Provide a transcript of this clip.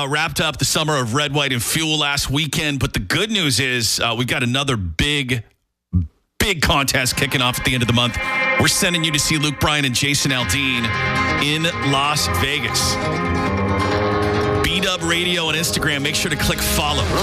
Wrapped up the summer of Red, White, and Fuel last weekend. But the good news is we've got another big contest kicking off at the end of the month. We're sending you to see Luke Bryan and Jason Aldean in Las Vegas. B-Dub Radio on Instagram. Make sure to click follow.